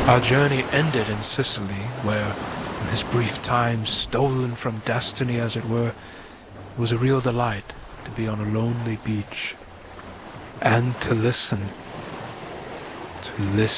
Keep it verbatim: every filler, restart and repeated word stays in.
Our journey ended in Sicily, where, in this brief time, stolen from destiny as it were, it was a real delight to be on a lonely beach and to listen, to listen.